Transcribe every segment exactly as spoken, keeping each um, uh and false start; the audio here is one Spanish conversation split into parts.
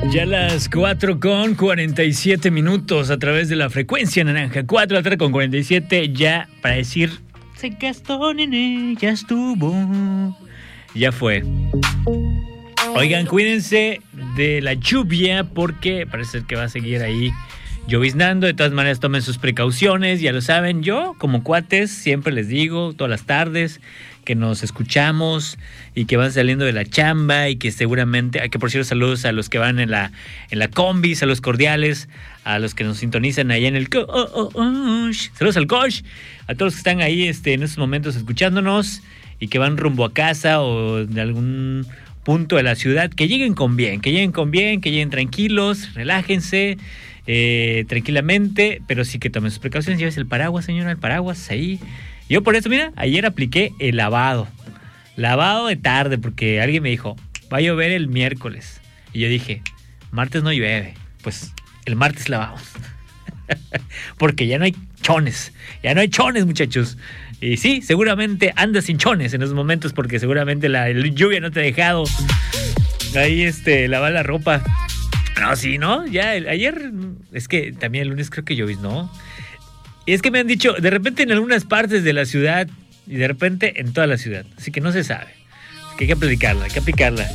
Ya las cuatro con cuarenta y siete minutos a través de la frecuencia naranja. cuatro de la tarde con cuarenta y siete, ya para decir, se gastó, nene, ya estuvo. Ya fue. Oigan, cuídense de la lluvia porque parece que va a seguir ahí lloviznando. De todas maneras, tomen sus precauciones, ya lo saben. Yo, como cuates, siempre les digo, todas las tardes, que nos escuchamos y que van saliendo de la chamba y que seguramente, hay que por cierto saludos a los que van en la en la combi, saludos cordiales, a los que nos sintonizan allá en el co- oh, oh, oh, saludos al coach, a todos los que están ahí este, en estos momentos escuchándonos y que van rumbo a casa o de algún punto de la ciudad, que lleguen con bien, que lleguen con bien, que lleguen tranquilos, relájense, eh, tranquilamente, pero sí que tomen sus precauciones. Lleves el paraguas, señora, el paraguas ahí. Yo por eso, mira, ayer apliqué el lavado. Lavado de tarde, porque alguien me dijo, va a llover el miércoles. Y yo dije, martes no llueve. Pues el martes lavamos. Porque ya no hay chones. Ya no hay chones, muchachos. Y sí, seguramente andas sin chones en esos momentos, porque seguramente la, la lluvia no te ha dejado ahí este, lavar la ropa. No, sí, ¿no? Ya, el, ayer, es que también el lunes creo que lloviznó. Y es que me han dicho, de repente en algunas partes de la ciudad y de repente en toda la ciudad. Así que no se sabe. Es que hay que aplicarla, hay que aplicarla.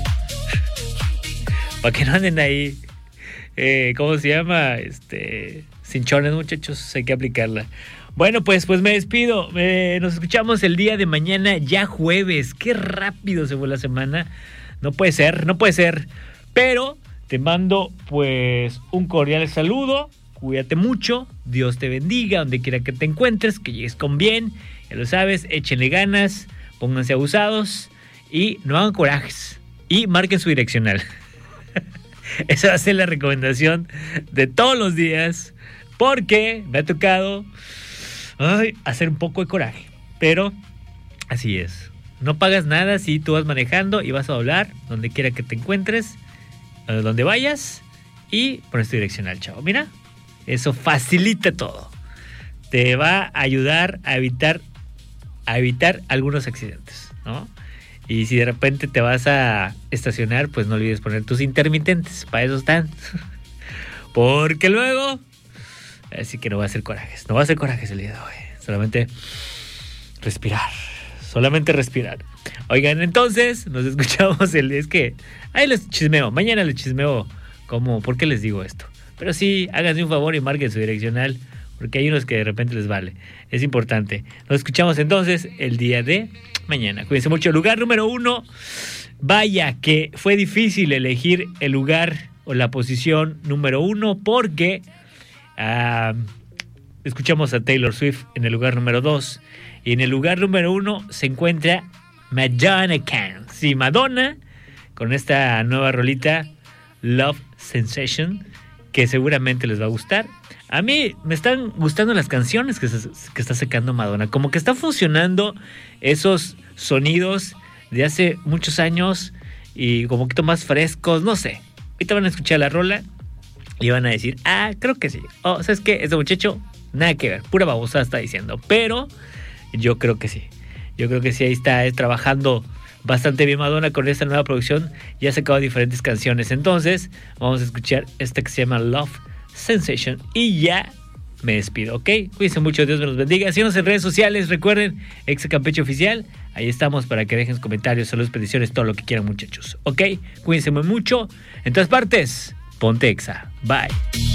Para que no anden ahí, eh, ¿cómo se llama? Este, cinchones, muchachos, hay que aplicarla. Bueno, pues, pues me despido. Eh, nos escuchamos el día de mañana, ya jueves. Qué rápido se fue la semana. No puede ser, no puede ser. Pero te mando pues un cordial saludo. Cuídate mucho, Dios te bendiga, donde quiera que te encuentres, que llegues con bien, ya lo sabes, échenle ganas, pónganse abusados y no hagan corajes y marquen su direccional. Esa va a ser la recomendación de todos los días, porque me ha tocado ay, hacer un poco de coraje, pero así es. No pagas nada si tú vas manejando y vas a doblar donde quiera que te encuentres, donde vayas, y pones tu direccional, chavo. Mira. Eso facilita todo. Te va a ayudar a evitar a evitar algunos accidentes, ¿no? Y si de repente te vas a estacionar, pues no olvides poner tus intermitentes. Para eso están. Porque luego, así que no va a hacer corajes. No va a hacer corajes el día de hoy. Solamente respirar. Solamente respirar. Oigan, entonces nos escuchamos el... Es que ahí les chismeo. Mañana les chismeo. ¿Cómo? ¿Por qué les digo esto? Pero sí, háganse un favor y marquen su direccional, porque hay unos que de repente les vale. Es importante. Nos escuchamos entonces el día de mañana. Cuídense mucho. Lugar número uno. Vaya que fue difícil elegir el lugar o la posición número uno, porque uh, escuchamos a Taylor Swift en el lugar número dos. Y en el lugar número uno se encuentra Madonna Can. Sí, Madonna, con esta nueva rolita, Love Sensation, que seguramente les va a gustar. A mí me están gustando las canciones que, se, que está sacando Madonna. Como que están funcionando esos sonidos de hace muchos años y como un poquito más frescos, no sé. Ahorita van a escuchar la rola y van a decir, ah, creo que sí. Oh, ¿sabes qué? Este muchacho, nada que ver, pura babosada está diciendo. Pero yo creo que sí. Yo creo que sí, ahí está eh, trabajando bastante bien Madonna con esta nueva producción. Ya ha sacado diferentes canciones. Entonces vamos a escuchar esta que se llama Love Sensation. Y ya me despido, ¿ok? Cuídense mucho, Dios me los bendiga. Síganos en redes sociales, recuerden, Exa Campeche Oficial. Ahí estamos para que dejen comentarios, saludos, peticiones, todo lo que quieran, muchachos, ¿ok? Cuídense muy mucho. En todas partes, ponte Exa. Bye.